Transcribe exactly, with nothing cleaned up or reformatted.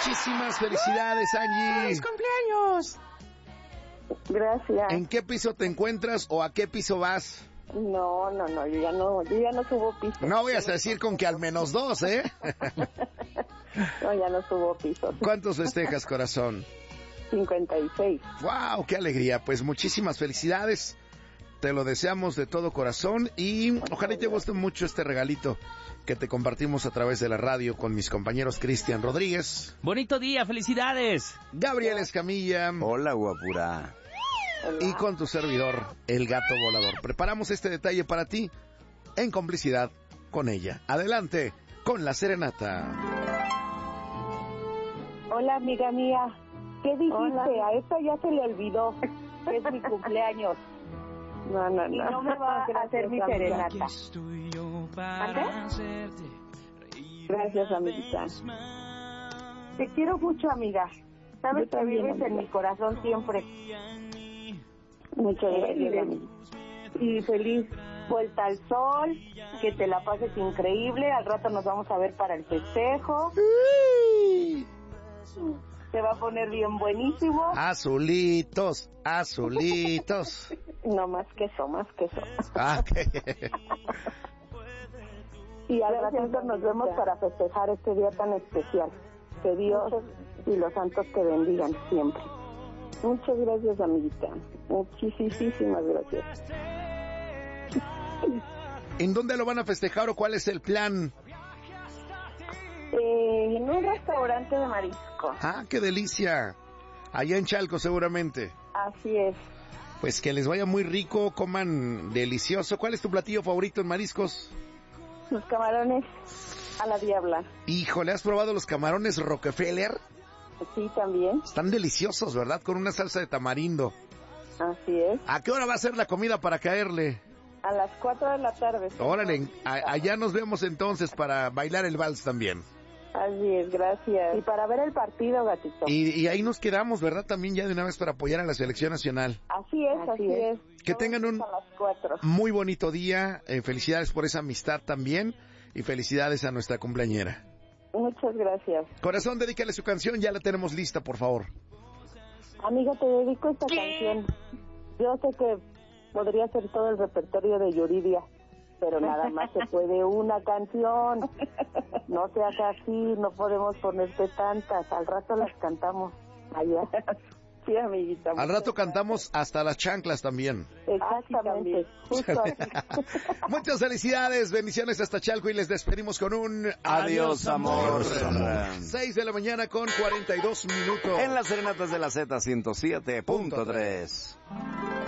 muchísimas felicidades, Angie. ¡Feliz cumpleaños! Gracias. ¿En qué piso te encuentras o a qué piso vas? No, no, no, yo ya no, yo ya no subo piso. No vayas a decir con que al menos dos, ¿eh? No, ya no subo piso. ¿Cuántos festejas, corazón? cincuenta y seis. ¡Wow! ¡Qué alegría! Pues muchísimas felicidades. Te lo deseamos de todo corazón y ojalá te guste mucho este regalito que te compartimos a través de la radio con mis compañeros Cristian Rodríguez. Bonito día, felicidades. Gabriel Escamilla. Hola, guapura. Y con tu servidor, el gato volador. Preparamos este detalle para ti en complicidad con ella. Adelante con la serenata. Hola, amiga mía. ¿Qué dijiste? Hola. A esta ya se le olvidó. Es mi cumpleaños. No, no, no. Y no me va a hacer mi serenata. ¿Ande? Gracias, amiguita. Te quiero mucho, amiga. Sabes que vives en mi corazón siempre. Muchas gracias, amiga. Y feliz vuelta al sol. Que te la pases increíble. Al rato nos vamos a ver para el festejo. Se va a poner bien buenísimo. Azulitos, azulitos. No, más que eso, más que eso. Ah, okay. Y al ratito nos vemos para festejar este día tan especial. Que Dios y los santos te bendigan siempre. Muchas gracias, amiguita. Muchísimas gracias. ¿En dónde lo van a festejar o cuál es el plan? Eh, en un restaurante de marisco. Ah, qué delicia. Allá en Chalco seguramente. Así es. Pues que les vaya muy rico, coman delicioso. ¿Cuál es tu platillo favorito en mariscos? Los camarones a la diabla. Híjole, ¿has probado los camarones Rockefeller? Sí, también. Están deliciosos, ¿verdad? Con una salsa de tamarindo. Así es. ¿A qué hora va a ser la comida para caerle? A las cuatro de la tarde. Órale, a- allá nos vemos entonces para bailar el vals también. Así es, gracias. Y para ver el partido, gatito. Y, y ahí nos quedamos, ¿verdad? También ya de una vez para apoyar a la selección nacional. Así es, así, así es. es. Que tengan un a las cuatro. muy bonito día. Eh, felicidades por esa amistad también. Y felicidades a nuestra cumpleañera. Muchas gracias. Corazón, dedícale su canción, ya la tenemos lista, por favor. Amiga, te dedico esta canción. Yo sé que podría ser todo el repertorio de Yuridia, pero nada más se puede una canción. No seas así, no podemos ponerte tantas. Al rato las cantamos allá. Sí, amiguita. Al rato cantamos hasta las chanclas también. Exactamente. Justo así. Muchas felicidades, bendiciones hasta Chalco y les despedimos con un Adiós, amor. seis de la mañana con cuarenta y dos minutos. En las serenatas de la Z ciento siete punto tres.